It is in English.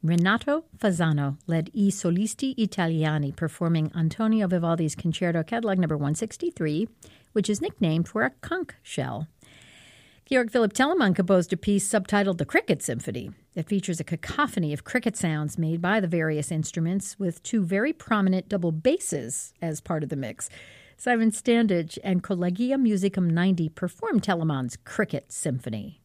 Renato Fasano led I Solisti Italiani, performing Antonio Vivaldi's Concerto Catalog No. 163, which is nicknamed for a conch shell. Georg Philipp Telemann composed a piece subtitled The Cricket Symphony. It features a cacophony of cricket sounds made by the various instruments, with two very prominent double basses as part of the mix. Simon Standage and Collegia Musicum 90 performed Telemann's Cricket Symphony.